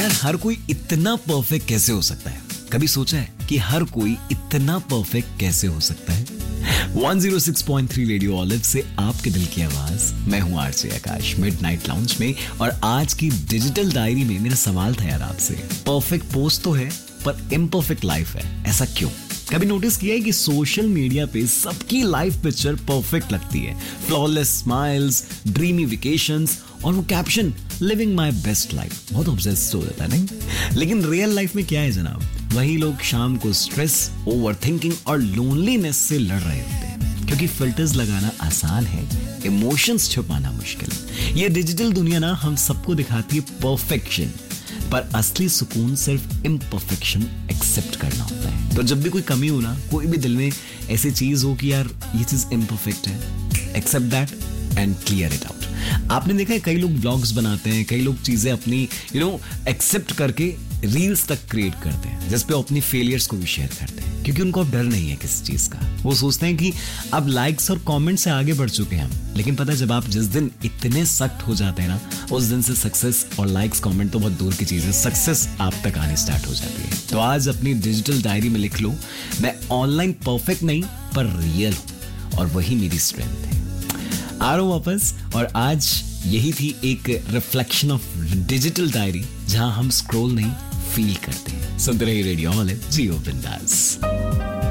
यार हर कोई इतना परफेक्ट कैसे हो सकता है? कभी सोचा है कि हर कोई इतना परफेक्ट कैसे हो सकता है? 106.3 रेडियो ऑलिव से आपके दिल की आवाज, मैं हूं आरजे आकाश मिडनाइट लाउंज में। और आज की डिजिटल डायरी में मेरा सवाल था यार आपसे, परफेक्ट पोस्ट तो है पर इम्परफेक्ट लाइफ है, ऐसा क्यों? कभी नोटिस किया है कि सोशल मीडिया पे सबकी लाइफ पिक्चर परफेक्ट लगती है, फ्लॉलेस स्माइल्स, ड्रीमी वेकेशंस और वो caption living my best life, बहुत ऑब्सेस्ड हो जाता है नहीं? लेकिन रियल लाइफ में क्या है जनाब? वही लोग शाम को स्ट्रेस, ओवरथिंकिंग और लोनलीनेस से लड़ रहे होते हैं, क्योंकि फिल्टर्स लगाना आसान है, इमोशंस छुपाना मुश्किल। ये डिजिटल दुनिया ना हम सबको दिखाती है परफेक्शन, पर असली सुकून सिर्फ इम्परफेक्शन एक्सेप्ट करना होता है। तो जब भी कोई कमी हो ना, कोई भी दिल में ऐसी चीज हो कि यार ये चीज इम्परफेक्ट है, accept that and clear it out. आपने देखा है कई लोग व्लॉग्स बनाते हैं, कई लोग चीजें अपनी एक्सेप्ट करके रील्स तक क्रिएट करते हैं, जिस पे अपनी फेलियर्स को भी शेयर करते हैं, क्योंकि उनको अब डर नहीं है किसी चीज का। वो सोचते हैं कि अब लाइक्स और कमेंट से आगे बढ़ चुके हैं हम। लेकिन पता है, जब आप जिस दिन इतने सख्त हो जाते हैं ना, उस दिन से सक्सेस और लाइक्स कमेंट तो बहुत दूर की चीज है, सक्सेस आप तक आने स्टार्ट हो जाती है। तो आज अपनी डिजिटल डायरी में लिख लो, मैं ऑनलाइन परफेक्ट नहीं पर रियल हूं, और वही मेरी स्ट्रेंथ है। आ रहा हूं वापस, और आज यही थी एक रिफ्लेक्शन ऑफ डिजिटल डायरी, जहां हम स्क्रॉल नहीं फील करते हैं। सुनते रहिए रेडियो ऑलिव, जियो बिंदास।